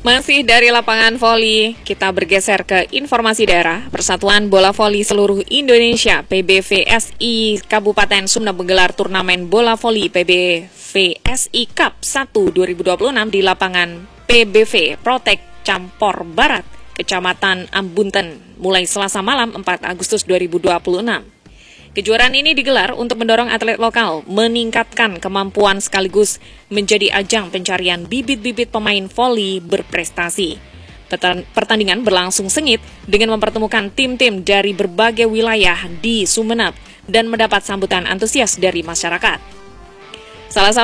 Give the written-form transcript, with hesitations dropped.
Masih dari lapangan voli, kita bergeser ke informasi daerah. Persatuan Bola Voli Seluruh Indonesia PBVSI Kabupaten Sumedang menggelar turnamen bola voli PBVSI Cup 1 2026 di lapangan PBV Protek Campor Barat, Kecamatan Ambunten, mulai Selasa malam 4 Agustus 2026. Kejuaraan ini digelar untuk mendorong atlet lokal meningkatkan kemampuan sekaligus menjadi ajang pencarian bibit-bibit pemain voli berprestasi. Pertandingan berlangsung sengit dengan mempertemukan tim-tim dari berbagai wilayah di Sumeneb dan mendapat sambutan antusias dari masyarakat. Salah satu